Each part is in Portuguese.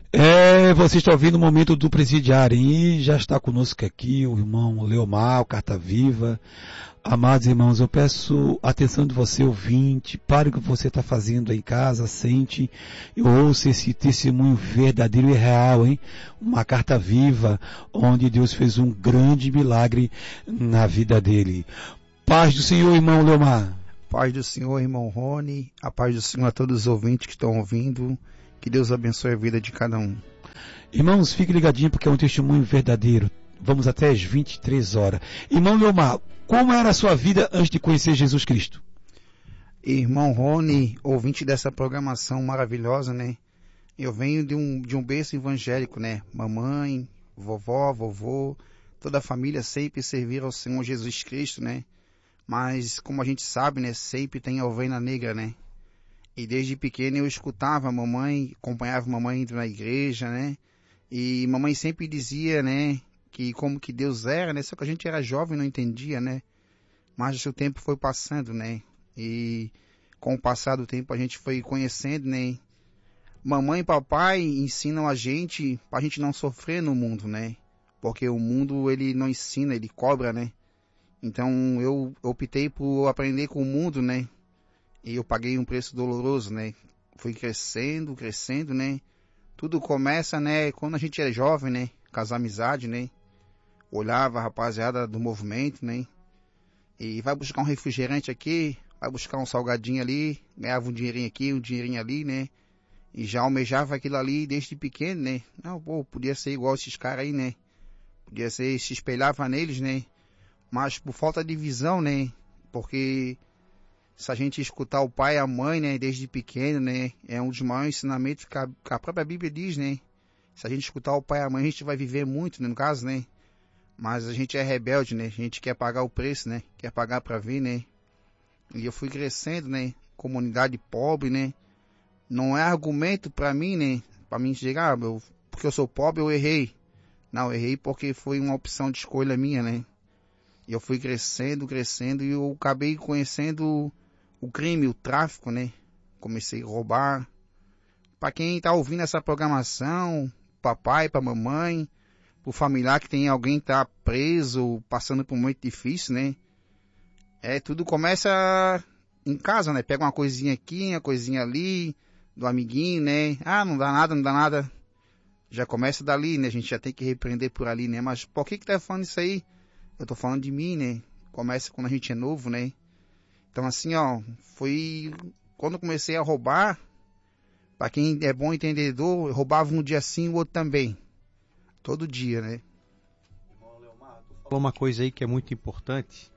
Você está ouvindo o momento do presidiário e já está conosco aqui o irmão Leomar, o Carta Viva. Amados irmãos, eu peço a atenção de você, ouvinte, para o que você está fazendo aí em casa, sente e ouça esse testemunho verdadeiro e real, hein? Uma carta viva, onde Deus fez um grande milagre na vida dele. Paz do Senhor, irmão Leomar. Paz do Senhor, irmão Rony, a paz do Senhor a todos os ouvintes que estão ouvindo, que Deus abençoe a vida de cada um. Irmãos, fique ligadinho porque é um testemunho verdadeiro. Vamos até às 23 horas. Irmão Leomar, como era a sua vida antes de conhecer Jesus Cristo? Irmão Rony, ouvinte dessa programação maravilhosa, né? Eu venho de um berço evangélico, né? Mamãe, vovó, vovô, toda a família sempre serviram ao Senhor Jesus Cristo, né? Mas, como a gente sabe, né? Sempre tem a ovelha negra, né? E desde pequeno eu escutava a mamãe, acompanhava a mamãe indo na igreja, né? E mamãe sempre dizia, né? Que como que Deus era, né? Só que a gente era jovem e não entendia, né? Mas o tempo foi passando, né? E com o passar do tempo a gente foi conhecendo, né? Mamãe e papai ensinam a gente pra gente não sofrer no mundo, né? Porque o mundo, ele não ensina, ele cobra, né? Então eu optei por aprender com o mundo, né? E eu paguei um preço doloroso, né? Fui crescendo, né? Tudo começa, né? Quando a gente é jovem, né? Com as amizades, né? Olhava a rapaziada do movimento, né? E vai buscar um refrigerante aqui, vai buscar um salgadinho ali, ganhava um dinheirinho aqui, um dinheirinho ali, né? E já almejava aquilo ali desde pequeno, né? Não, pô, podia ser igual esses caras aí, né? Podia ser, se espelhava neles, né? Mas por falta de visão, né? Porque se a gente escutar o pai e a mãe, né? Desde pequeno, né? É um dos maiores ensinamentos que a própria Bíblia diz, né? Se a gente escutar o pai e a mãe, a gente vai viver muito, né? No caso, né? Mas a gente é rebelde, né? A gente quer pagar o preço, né? Quer pagar pra vir, né? E eu fui crescendo, né? Comunidade pobre, né? Não é argumento pra mim, né? Pra mim chegar, porque eu sou pobre, eu errei. Não, eu errei porque foi uma opção de escolha minha, né? E eu fui crescendo e eu acabei conhecendo o crime, o tráfico, né? Comecei a roubar. Pra quem tá ouvindo essa programação, papai, pra mamãe, pro familiar que tem alguém que tá preso, passando por um momento difícil, né? Tudo começa em casa, né? Pega uma coisinha aqui, uma coisinha ali, do amiguinho, né? Ah, não dá nada. Já começa dali, né? A gente já tem que repreender por ali, né? Mas por que tá falando isso aí? Eu tô falando de mim, né? Começa quando a gente é novo, né? Então assim, ó, foi quando eu comecei a roubar, pra quem é bom entendedor, eu roubava um dia sim, o outro também. Todo dia, né? Irmão Leomar, tu falou uma coisa aí que é muito importante.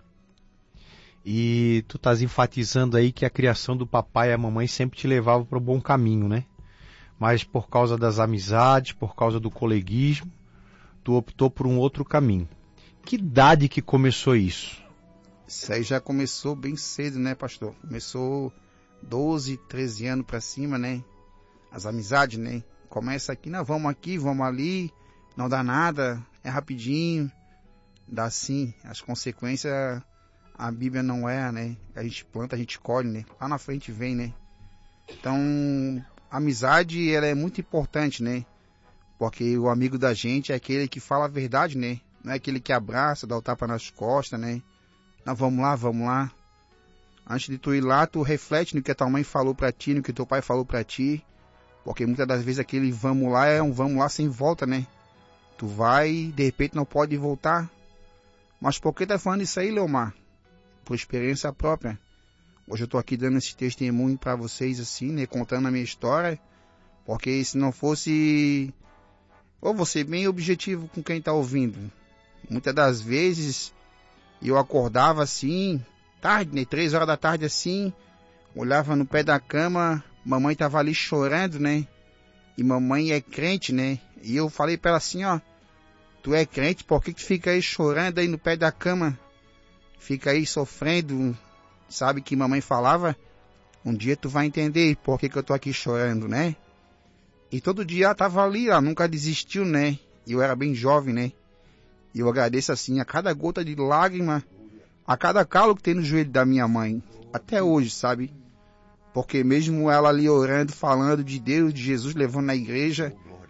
E tu estás enfatizando aí que a criação do papai e a mamãe sempre te levava para o bom caminho, né? Mas por causa das amizades, por causa do coleguismo, tu optou por um outro caminho. Que idade que começou isso? Isso aí já começou bem cedo, né, pastor? Começou 12, 13 anos pra cima, né? As amizades, né? Começa aqui, não, vamos aqui, vamos ali, não dá nada, é rapidinho. Dá sim, as consequências a Bíblia não é, né? A gente planta, a gente colhe, né? Lá na frente vem, né? Então, a amizade, ela é muito importante, né? Porque o amigo da gente é aquele que fala a verdade, né? Não é aquele que abraça, dá o tapa nas costas, né? Não, vamos lá. Antes de tu ir lá, tu reflete no que a tua mãe falou pra ti, no que teu pai falou pra ti. Porque muitas das vezes aquele vamos lá é um vamos lá sem volta, né? Tu vai e de repente não pode voltar. Mas por que tá falando isso aí, Leomar? Por experiência própria. Hoje eu tô aqui dando esse testemunho para vocês assim, né, contando a minha história, porque se não fosse, eu vou ser bem objetivo com quem tá ouvindo. Muitas das vezes eu acordava assim, tarde, né, 3 horas da tarde assim, olhava no pé da cama, mamãe tava ali chorando, né? E mamãe é crente, né? E eu falei para ela assim, ó, tu é crente, por que tu fica aí chorando aí no pé da cama? Fica aí sofrendo, sabe que mamãe falava? Um dia tu vai entender por que eu tô aqui chorando, né? E todo dia ela tava ali, ela nunca desistiu, né? E eu era bem jovem, né? E eu agradeço assim a cada gota de lágrima, a cada calo que tem no joelho da minha mãe. Até hoje, sabe? Porque mesmo ela ali orando, falando de Deus, de Jesus, levando na igreja,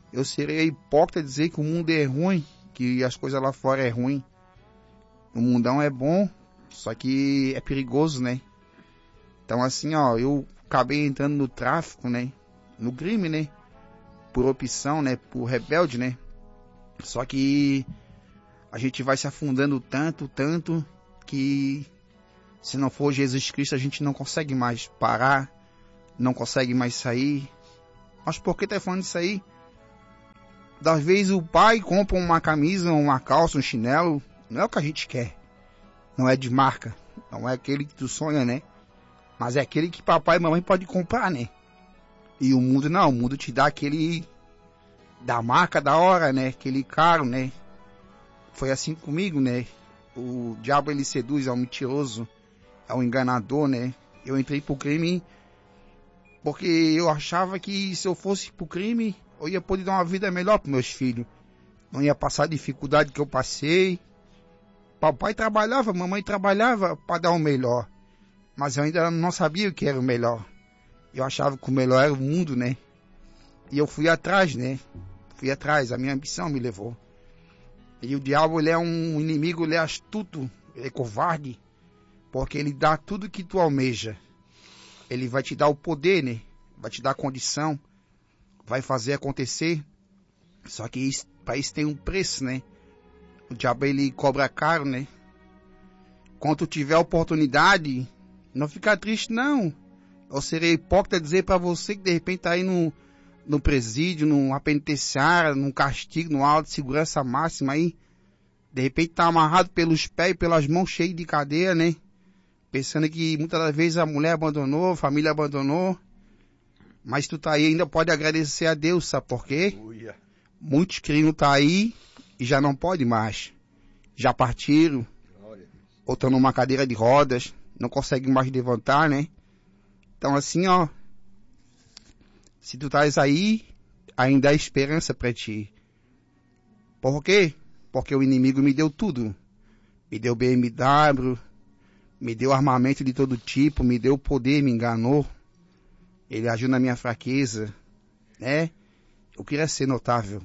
Eu serei hipócrita dizer que o mundo é ruim, que as coisas lá fora é ruim. O mundão é bom, só que é perigoso, né? Então assim, ó, eu acabei entrando no tráfico, né? No crime, né? Por opção, né? Por rebelde, né? Só que a gente vai se afundando tanto, que se não for Jesus Cristo a gente não consegue mais parar, não consegue mais sair. Mas por que tá falando isso aí? Das vezes o pai compra uma camisa, uma calça, um chinelo, não é o que a gente quer. Não é de marca, não é aquele que tu sonha, né? Mas é aquele que papai e mamãe podem comprar, né? E o mundo não, o mundo te dá aquele da marca da hora, né? Aquele caro, né? Foi assim comigo, né? O diabo ele seduz, é um mentiroso, é um enganador, né? Eu entrei pro crime porque eu achava que se eu fosse pro crime, eu ia poder dar uma vida melhor pros meus filhos. Não ia passar a dificuldade que eu passei. Papai trabalhava, mamãe trabalhava para dar o melhor. Mas eu ainda não sabia o que era o melhor. Eu achava que o melhor era o mundo, né? E eu fui atrás, né? Fui atrás, a minha ambição me levou. E o diabo, ele é um inimigo, ele é astuto, ele é covarde, porque ele dá tudo que tu almeja. Ele vai te dar o poder, né? Vai te dar a condição, vai fazer acontecer. Só que para isso tem um preço, né? O diabo, ele cobra caro, né? Quando tu tiver a oportunidade, não fica triste, não. Eu serei hipócrita dizer para você que de repente tá aí no presídio, numa penitenciária, num castigo, numa aula de segurança máxima aí. De repente tá amarrado pelos pés e pelas mãos cheias de cadeia, né? Pensando que muitas das vezes a mulher abandonou, a família abandonou. Mas tu tá aí ainda pode agradecer a Deus, sabe por quê? Muitos crimes tá aí e já não pode mais. Já partiram, ou estão numa cadeira de rodas, não conseguem mais levantar, né? Então assim, ó, se tu estás aí, ainda há esperança para ti. Por quê? Porque o inimigo me deu tudo. Me deu BMW, me deu armamento de todo tipo, me deu poder, me enganou. Ele agiu na minha fraqueza, né? Eu queria ser notável.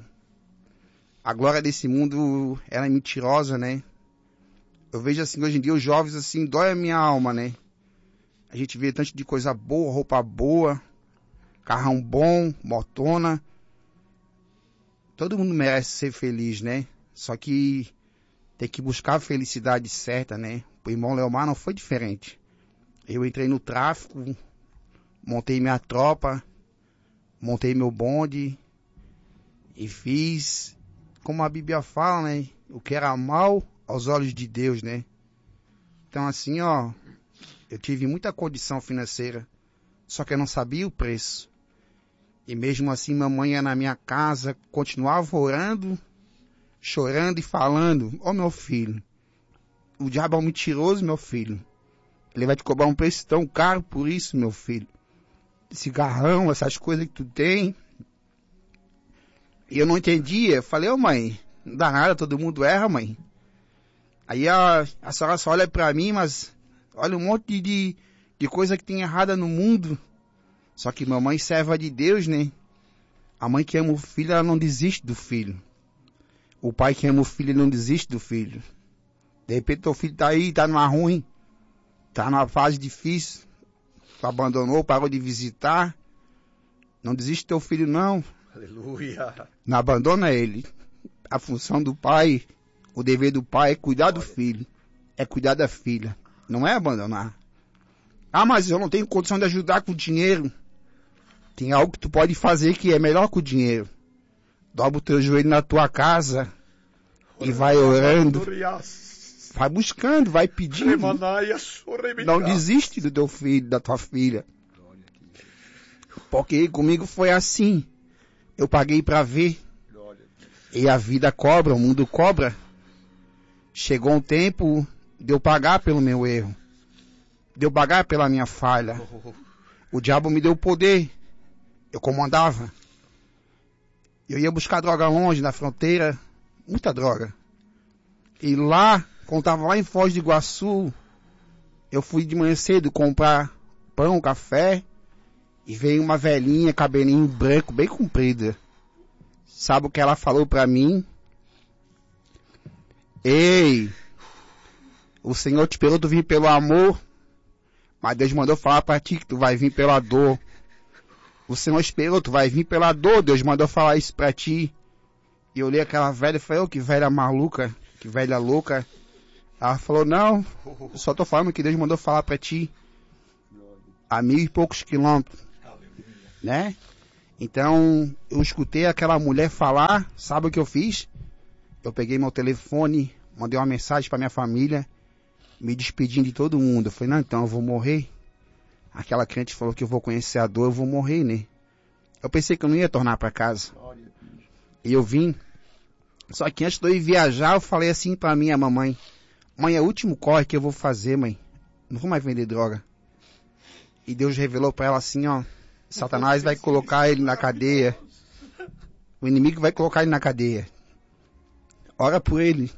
A glória desse mundo, ela é mentirosa, né? Eu vejo assim, hoje em dia, os jovens assim, dói a minha alma, né? A gente vê tanto de coisa boa, roupa boa, carrão bom, motona. Todo mundo merece ser feliz, né? Só que tem que buscar a felicidade certa, né? O irmão Leomar não foi diferente. Eu entrei no tráfico, montei minha tropa, montei meu bonde e fiz, como a Bíblia fala, né? O que era mal aos olhos de Deus, né? Então assim, ó, eu tive muita condição financeira, só que eu não sabia o preço. E mesmo assim, mamãe ia na minha casa, continuava orando, chorando e falando: ó, meu filho, o diabo é um mentiroso, meu filho. Ele vai te cobrar um preço tão caro por isso, meu filho. Cigarrão, essas coisas que tu tem. E eu não entendia. Eu falei: ô mãe, não dá nada, todo mundo erra, mãe. Aí a senhora só olha pra mim, mas olha um monte de coisa que tem errada no mundo. Só que mamãe serva de Deus, né? A mãe que ama o filho, ela não desiste do filho. O pai que ama o filho, ele não desiste do filho. De repente teu filho tá aí, tá numa ruim, tá numa fase difícil, tu abandonou, parou de visitar. Não desiste do teu filho, não. Aleluia. Não abandona ele. A função do pai, o dever do pai é cuidar do filho, é cuidar da filha, não é abandonar. Ah, mas eu não tenho condição de ajudar com dinheiro. Tem algo que tu pode fazer que é melhor que o dinheiro. Dobra o teu joelho na tua casa e vai orando. Vai buscando, vai pedindo. Não desiste do teu filho, da tua filha. Porque comigo foi assim. Eu paguei para ver. E a vida cobra, o mundo cobra. Chegou um tempo de eu pagar pelo meu erro. De eu pagar pela minha falha. O diabo me deu poder. Eu comandava. Eu ia buscar droga longe, na fronteira. Muita droga. E lá, quando estava lá em Foz do Iguaçu, eu fui de manhã cedo comprar pão, café. E veio uma velhinha, cabelinho branco, bem comprida. Sabe o que ela falou pra mim? Ei, o Senhor te esperou tu vir pelo amor, mas Deus mandou falar pra ti que tu vai vir pela dor. O Senhor esperou, tu vai vir pela dor, Deus mandou falar isso pra ti. E eu olhei aquela velha e falei, que velha maluca, que velha louca. Ela falou, não, eu só tô falando que Deus mandou falar pra ti. A 1.000 e poucos quilômetros, né? Então, eu escutei aquela mulher falar, sabe o que eu fiz? Eu peguei meu telefone, mandei uma mensagem pra minha família, me despedindo de todo mundo. Eu falei, não, então eu vou morrer. Aquela crente falou que eu vou conhecer a dor, eu vou morrer, né? Eu pensei que eu não ia tornar pra casa. E eu vim. Só que antes de eu ir viajar, eu falei assim pra minha mamãe, mãe, é o último corre que eu vou fazer, mãe. Não vou mais vender droga. E Deus revelou pra ela assim, ó, Satanás vai colocar ele na cadeia. O inimigo vai colocar ele na cadeia. Ora por ele.